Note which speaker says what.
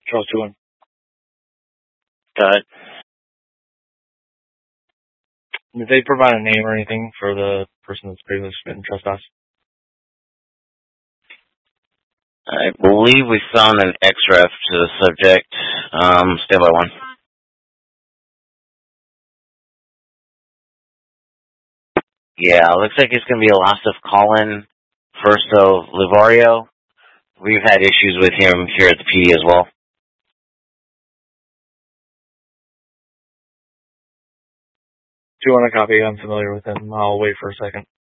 Speaker 1: Charles 2-1.
Speaker 2: Got it.
Speaker 1: Did they provide a name or anything for the person that's previously been trespass?
Speaker 2: I believe we found an XREF to the subject. Stand by one. Yeah, looks like it's going to be a loss of Colin Verso Livario. We've had issues with him here at the PD as well.
Speaker 1: 2-1 a copy. I'm familiar with him. I'll wait for a second.